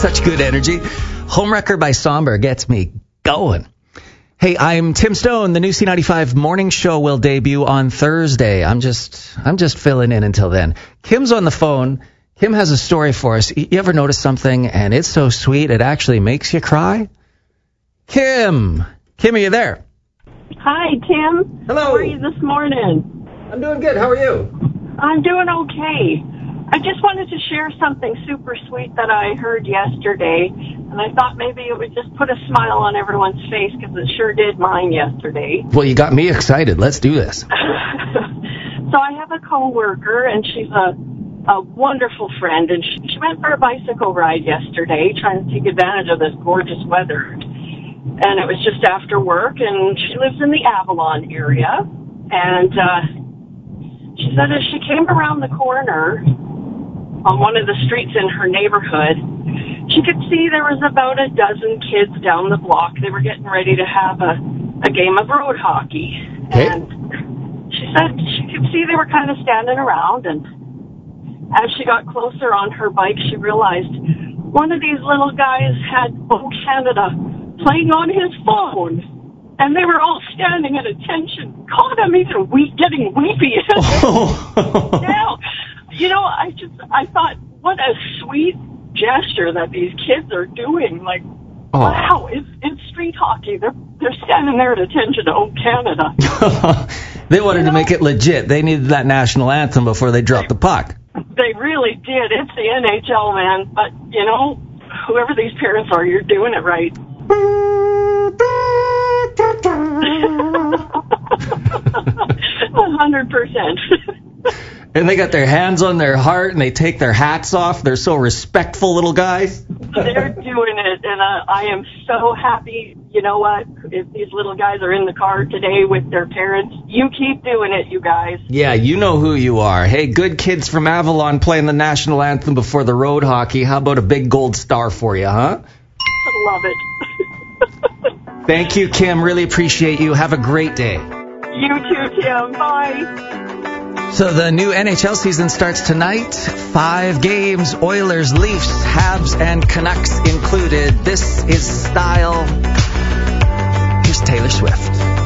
Such good energy. Homewrecker by Somber gets me going. Hey, I'm Tim Stone. The new C95 morning show will debut on Thursday. I'm just filling in until then. Kim's on the phone. Kim has a story for us. You ever notice something and it's so sweet it actually makes you cry? Kim, are you there? Hi, Tim. Hello. How are you this morning? I'm doing good. How are you? I'm doing okay. I just wanted to share something super sweet that I heard yesterday, and I thought maybe it would just put a smile on everyone's face because it sure did mine yesterday. Well, you got me excited. Let's do this. So I have a coworker, and she's a wonderful friend, and she went for a bicycle ride yesterday, trying to take advantage of this gorgeous weather. And it was just after work, and she lives in the Avalon area, and she said as she came around the corner on one of the streets in her neighborhood, she could see there was about a dozen kids down the block. They were getting ready to have a game of road hockey. Okay. And she said she could see they were kind of standing around, and as she got closer on her bike, she realized one of these little guys had Oh Canada playing on his phone. And they were all standing at attention. God, I'm even getting weepy. Now, I thought, what a sweet gesture that these kids are doing. Like, wow, it's street hockey. They're standing there at attention to Oh Canada. They wanted to make it legit. They needed that national anthem before they dropped the puck. They really did. It's the NHL, man. But, whoever these parents are, you're doing it right. 100%. And they got their hands on their heart and they take their hats off. They're so respectful little guys. They're doing it, and I am so happy. You know what? If these little guys are in the car today with their parents, you keep doing it, you guys. Yeah, you know who you are. Hey, good kids from Avalon playing the national anthem before the road hockey. How about a big gold star for you, huh? Love it. Thank you, Kim. Really appreciate you. Have a great day. You too, Tim. Bye. So the new NHL season starts tonight. 5 games, Oilers, Leafs, Habs, and Canucks included. This is Style. Here's Taylor Swift.